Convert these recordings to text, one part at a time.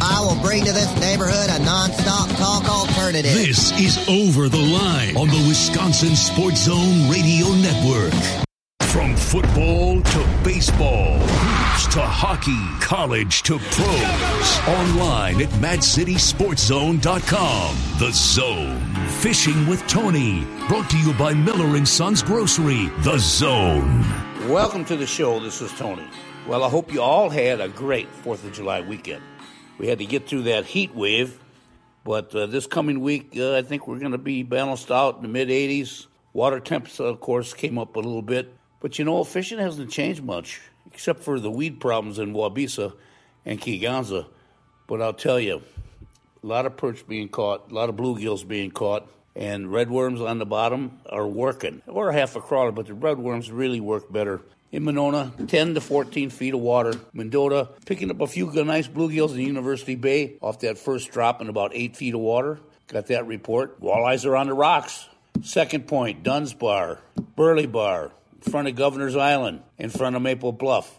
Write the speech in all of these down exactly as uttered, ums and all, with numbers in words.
I will bring to this neighborhood a non-stop talk alternative. This is Over the Line on the Wisconsin Sports Zone Radio Network. From football to baseball, hoops to hockey, college to pros. Online at mad city sports zone dot com. The Zone. Fishing with Tony. Brought to you by Miller and Sons Grocery. The Zone. Welcome to the show. This is Tony. Well, I hope you all had a great fourth of July weekend. We had to get through that heat wave, but uh, this coming week, uh, I think we're going to be balanced out in the mid-eighties. Water temps, of course, came up a little bit. But, you know, fishing hasn't changed much, except for the weed problems in Waubesa and Keeganza. But I'll tell you, a lot of perch being caught, a lot of bluegills being caught, and redworms on the bottom are working. Or half a crawler, but the redworms really work better. In Monona, ten to fourteen feet of water. Mendota, picking up a few good, nice bluegills in University Bay off that first drop in about eight feet of water. Got that report. Walleyes are on the rocks. Second Point, Dunn's Bar, Burley Bar, in front of Governor's Island, in front of Maple Bluff.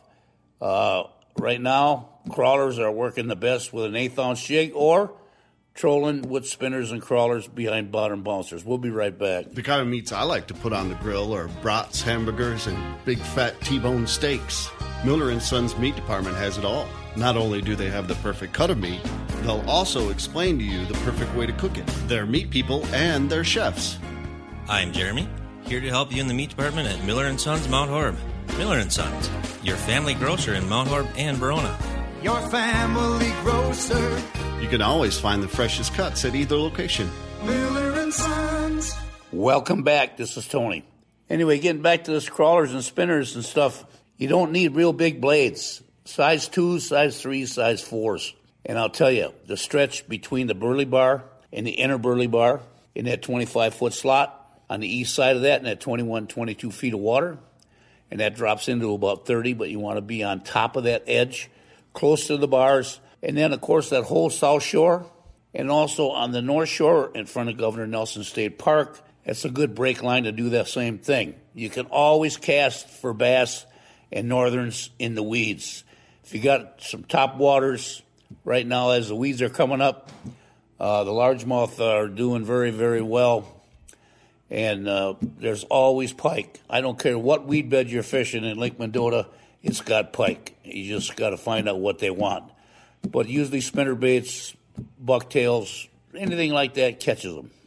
Uh, right now, crawlers are working the best with an eighth ounce jig or trolling with spinners and crawlers behind bottom bouncers. We'll be right back. The kind of meats I like to put on the grill are brats, hamburgers, and big fat T-bone steaks. Miller and Sons Meat Department has it all. Not only do they have the perfect cut of meat, they'll also explain to you the perfect way to cook it. They're meat people and they're chefs. I'm Jeremy, here to help you in the meat department at Miller and Sons Mount Horeb. Miller and Sons, your family grocer in Mount Horeb and Verona. Your family grocer. You can always find the freshest cuts at either location. Miller and Sons. Welcome back. This is Tony. Anyway, getting back to this crawlers and spinners and stuff, you don't need real big blades. Size twos, size threes, size fours. And I'll tell you, the stretch between the Burley Bar and the inner Burley Bar in that twenty-five foot slot, on the east side of that, in that twenty-one, twenty-two feet of water, and that drops into about thirty, but you want to be on top of that edge, close to the bars. And then, of course, that whole South Shore, and also on the North Shore in front of Governor Nelson State Park, that's a good break line to do that same thing. You can always cast for bass and northerns in the weeds. If you got some top waters right now as the weeds are coming up, uh, the largemouth are doing very, very well. And uh, there's always pike. I don't care what weed bed you're fishing in Lake Mendota, it's got pike. You just got to find out what they want. But usually spinner baits, bucktails, anything like that catches them.